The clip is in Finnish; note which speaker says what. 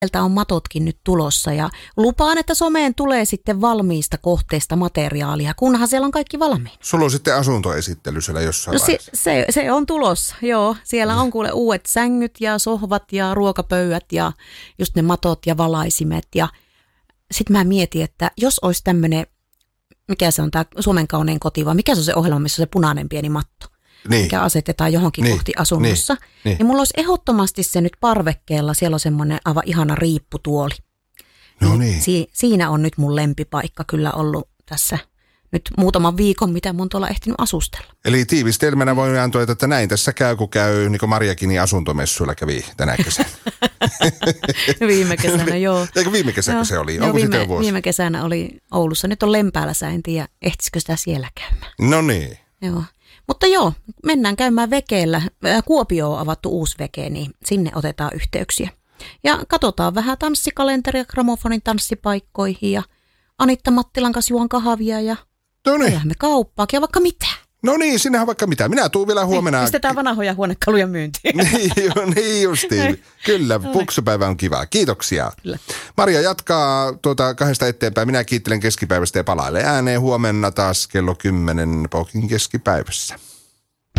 Speaker 1: Sieltä on matotkin nyt tulossa ja lupaan, että someen tulee sitten valmiista kohteesta materiaalia, kunhan siellä on kaikki valmiina.
Speaker 2: Sulla on sitten asuntoesittely siellä jossain vaiheessa.
Speaker 1: Se on tulossa, joo. Siellä on kuule uudet sängyt ja sohvat ja ruokapöydät ja just ne matot ja valaisimet. Ja sitten mä mietin, että jos olisi tämmöinen, mikä se on tämä Suomen kaunein koti, vai mikä se on se ohjelma, missä on se punainen pieni matto.
Speaker 2: Niin.
Speaker 1: Mikä asetetaan johonkin kohti asunnossa. Niin mulla olisi ehdottomasti se nyt parvekkeella, siellä on semmoinen aivan ihana riipputuoli.
Speaker 2: No niin.
Speaker 1: Siinä on nyt mun lempipaikka kyllä ollut tässä nyt muutaman viikon, mitä mun tuolla ehtinyt asustella.
Speaker 2: Eli tiivistelmänä voidaan todeta, että näin tässä käy, kun käy niin kuin Marjakini asuntomessuilla kävi tänä kesänä.
Speaker 1: Viime kesänä, joo.
Speaker 2: Eikö viime kesänä se oli? Onko sitä jo vuosi?
Speaker 1: Viime kesänä oli Oulussa. Nyt on Lempäälässä, en tiedä, ehtisikö sitä siellä käymään.
Speaker 2: No niin.
Speaker 1: Joo. Mutta joo, mennään käymään Vekeellä. Kuopio on avattu uusi Veke, niin sinne otetaan yhteyksiä. Ja katsotaan vähän tanssikalenteria gramofonin tanssipaikkoihin ja Anitta Mattilan kanssa juon kahvia ja me kauppaakin ja vaikka mitä.
Speaker 2: No niin, sinnehän vaikka mitä. Minä tuun vielä huomenna.
Speaker 1: Pistetään vanhoja huonekaluja myyntiin.
Speaker 2: niin justiin. Kyllä, puksupäivä on kiva. Kiitoksia. Kyllä. Maria jatkaa 2 eteenpäin. Minä kiittelen keskipäivästä ja palailen ääneen huomenna taas kello 10 Pokin keskipäivässä.